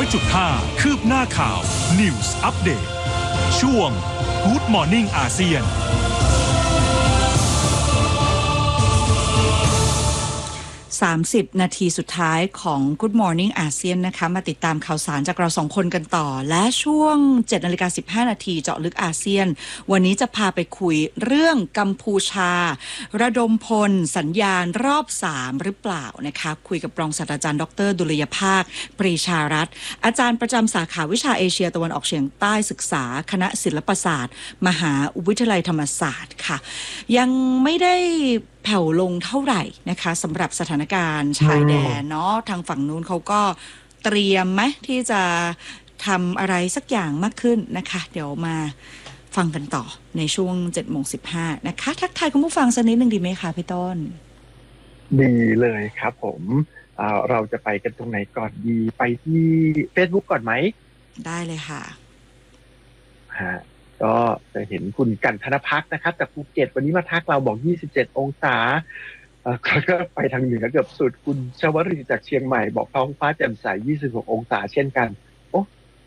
100.5 คืบหน้าข่าว News Update ช่วง Good Morning อาเซียน 30 นาทีสุดท้ายของ Good Morning อาเซียนนะคะมาติดตามข่าวสารจากเราสองคนกันต่อและช่วง 7:15 นาทีเจาะลึกอาเซียนวันนี้จะพาไปคุยเรื่องกัมพูชาระดมพลสัญญาณรอบ3หรือเปล่านะคะคุยกับรองศาสตราจารย์ดร.ดุลยภาคปรีชารัตน์อาจารย์ประจำสาขาวิชาเอเชียตะวันออกเฉียงใต้ศึกษาคณะศิลปศาสตร์มหาวิทยาลัยธรรมศาสตร์ค่ะยังไม่ได้แผ่วลงเท่าไหร่นะคะสำหรับสถานการณ์ชายแดนเนาะทางฝั่งนู้นเขาก็เตรียมไหมที่จะทำอะไรสักอย่างมากขึ้นนะคะเดี๋ยวมาฟังกันต่อในช่วง 7:15 นะคะทักทายคุณผู้ฟังสักนิดนึงดีไหมคะพี่ต้นดีเลยครับผมเราจะไปกันตรงไหนก่อนดีไปที่ Facebook ก่อนไหมได้เลยค่ะก็จะเห็นคุณกันธนภักนะครับจากภูเก็ตวันนี้มาทักเราบอก27องศาก็ไปทางเหนือเกือบสุดคุณชวรินจากเชียงใหม่บอกท้องฟ้าแจ่มใส26องศาเช่นกัน